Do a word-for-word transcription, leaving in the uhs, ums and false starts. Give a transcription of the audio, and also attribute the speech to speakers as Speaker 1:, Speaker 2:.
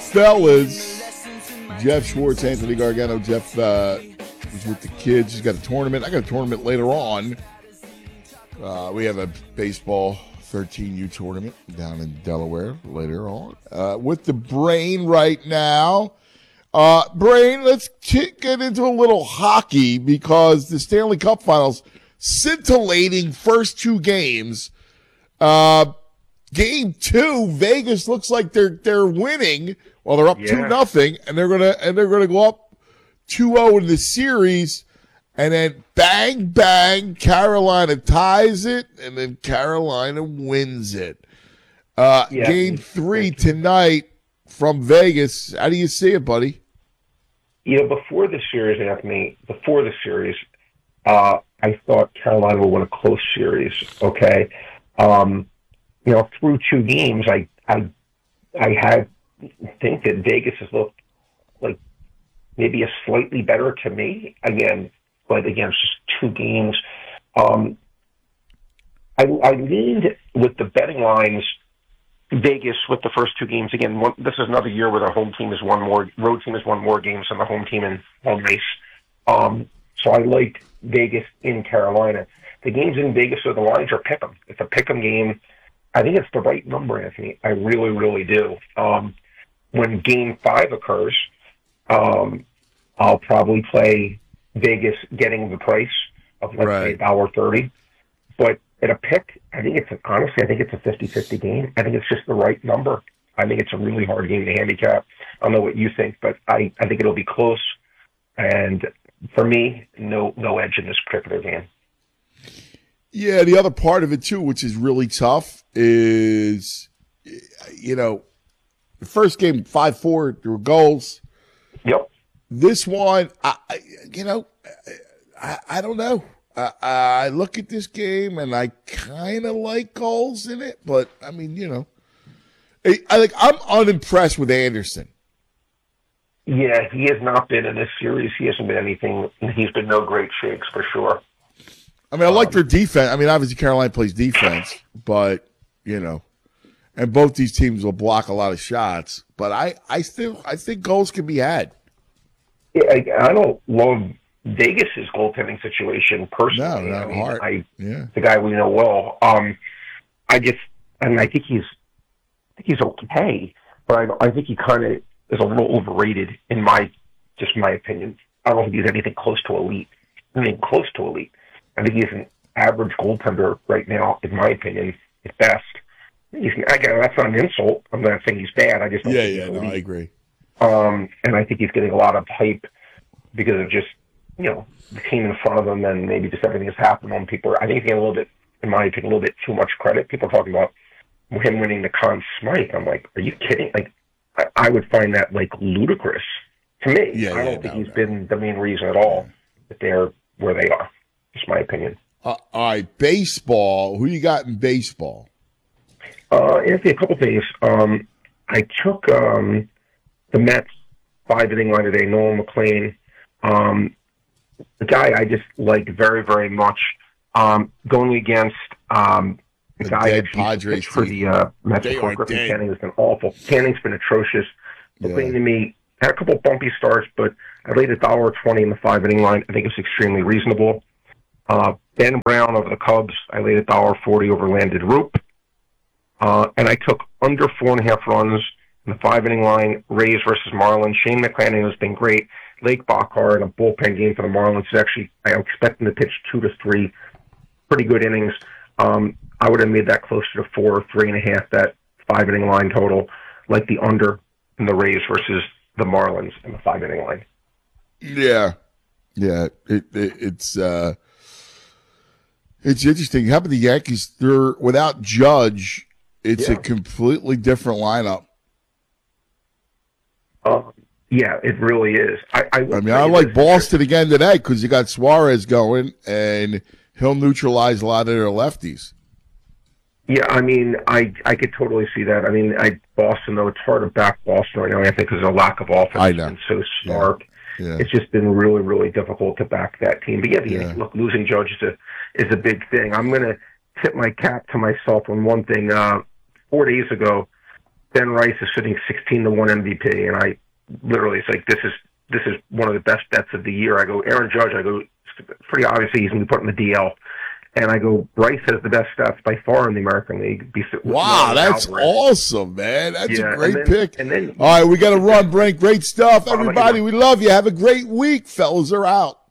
Speaker 1: Fellas, Jeff Schwartz, Anthony Gargano. Jeff uh, is with the kids. He's got a tournament. I got a tournament later on. Uh, we have a baseball thirteen U tournament down in Delaware later on. Uh, with the Brain right now. Uh, Brain, let's t- get into a little hockey because the Stanley Cup Finals, scintillating first two games. Uh, game two, Vegas looks like they're they're winning. Well, they're up two
Speaker 2: Yeah.
Speaker 1: nothing, and they're gonna and they're gonna go up two oh in the series, and then bang bang, Carolina ties it, and then Carolina wins it. Uh,
Speaker 2: Yeah.
Speaker 1: Game three tonight from Vegas. How do you see it, buddy?
Speaker 2: You know, before the series, Anthony, before the series, uh, I thought Carolina would win a close series. Okay, um, you know, through two games, I I I had think that Vegas has looked like maybe a slightly better to me again, but again, it's just two games. Um, I I leaned with the betting lines. Vegas with the first two games. Again, one, this is another year where the home team has won more, road team has won more games than the home team in home race. Um, so I liked Vegas in Carolina. The games in Vegas, so the lines are pick 'em. It's a pick 'em game. I think it's the right number, Anthony. I really, really do. Um, when game five occurs, um, I'll probably play Vegas getting the price of, let's
Speaker 1: Right.
Speaker 2: say, one dollar thirty. But at a pick, I think it's, honestly, I think it's a fifty-fifty game. I think it's just the right number. I think it's a really hard game to handicap. I don't know what you think, but I, I think it'll be close. And for me, no no edge in this particular game.
Speaker 1: Yeah, the other part of it, too, which is really tough, is, you know, the first game, five four, there were goals.
Speaker 2: Yep.
Speaker 1: This one, I, I- you know, I, I don't know. I, I look at this game, and I kind of like goals in it, but, I mean, you know. I, I like. I'm unimpressed with Anderson.
Speaker 2: Yeah, he has not been in this series. He hasn't been anything. He's been no great shakes for sure.
Speaker 1: I mean, I like their defense. I mean, obviously Carolina plays defense, but you know, and both these teams will block a lot of shots. But I, I still, I think goals can be had.
Speaker 2: Yeah, I, I don't love Vegas's goaltending situation personally.
Speaker 1: No,
Speaker 2: I
Speaker 1: not
Speaker 2: mean,
Speaker 1: hard.
Speaker 2: I,
Speaker 1: Yeah.
Speaker 2: the guy we know well. Um, I just, I mean, I think he's, I think he's okay, but I, I think he kind of is a little overrated in my, just my opinion. I don't think he's anything close to elite. I mean, close to elite. I think he's an average goaltender right now, in my opinion, at best. He's, again, that's not an insult. I'm not saying he's bad. I just don't
Speaker 1: Yeah,
Speaker 2: think
Speaker 1: yeah,
Speaker 2: he's
Speaker 1: no,
Speaker 2: elite.
Speaker 1: I agree.
Speaker 2: Um, and I think he's getting a lot of hype because of just, you know, the team in front of him and maybe just everything that's happened on people. I think he's getting a little bit, in my opinion, a little bit too much credit. People are talking about him winning the Conn Smythe. I'm like, are you kidding? Like, I, I would find that, like, ludicrous to me.
Speaker 1: Yeah,
Speaker 2: I don't
Speaker 1: yeah,
Speaker 2: think
Speaker 1: no,
Speaker 2: he's
Speaker 1: no.
Speaker 2: been the main reason at all that they're where they are. Just my opinion.
Speaker 1: Uh, all right, baseball. Who you got in baseball?
Speaker 2: Uh, Anthony, a couple things. Um, I took um, the Mets five inning line today, Nolan McLean. Um, the guy I just like very, very much. Um, going against um, the,
Speaker 1: The
Speaker 2: guy
Speaker 1: dead
Speaker 2: that
Speaker 1: Padres
Speaker 2: pitched for
Speaker 1: team.
Speaker 2: the uh, Mets
Speaker 1: They
Speaker 2: before
Speaker 1: are
Speaker 2: Griffin
Speaker 1: dead.
Speaker 2: Canning has been awful. Canning's been atrocious.
Speaker 1: Yeah.
Speaker 2: McLean to me had a couple bumpy starts, but I laid a dollar twenty in the five inning line. I think it's extremely reasonable. Uh, Ben Brown over the Cubs, I laid a dollar forty over Landed Roop. Uh, and I took under four and a half runs in the five inning line, Rays versus Marlins. Shane McClanahan has been great. Lake Bachar in a bullpen game for the Marlins is actually, I expect him to pitch two to three pretty good innings. Um, I would have made that closer to four or three and a half, that five inning line total, like the under in the Rays versus the Marlins in the five inning line.
Speaker 1: Yeah, yeah. It, it, it's uh, it's interesting. How about the Yankees? They're without Judge. It's
Speaker 2: Yeah.
Speaker 1: a completely different lineup.
Speaker 2: Um, yeah, it really is. I, I,
Speaker 1: I
Speaker 2: would
Speaker 1: mean,
Speaker 2: say
Speaker 1: I
Speaker 2: it
Speaker 1: like
Speaker 2: is
Speaker 1: Boston again today because you got Suarez going, and he'll neutralize a lot of their lefties.
Speaker 2: Yeah, I mean, I I could totally see that. I mean, I Boston though, it's hard to back Boston right now. I think because of the lack of offense.
Speaker 1: I know.
Speaker 2: And so stark.
Speaker 1: Yeah.
Speaker 2: It's just been really, really difficult to back that team. But yeah, the,
Speaker 1: Yeah.
Speaker 2: look, losing Judge is a is a big thing. I'm going to tip my cap to myself on one thing. Uh, four days ago, Ben Rice is sitting sixteen to one M V P, and I literally, it's like, this is this is one of the best bets of the year. I go, Aaron Judge, I go, it's pretty obviously he's going to be put in the D L. And I go, Rice has the best stats by far in the American League.
Speaker 1: Wow, that's Alvarez. Awesome, man. That's yeah, a great
Speaker 2: and then,
Speaker 1: pick.
Speaker 2: And then,
Speaker 1: all right, we got to run, Brent. Great stuff. Everybody, we love you. Have a great week. Fellas are out.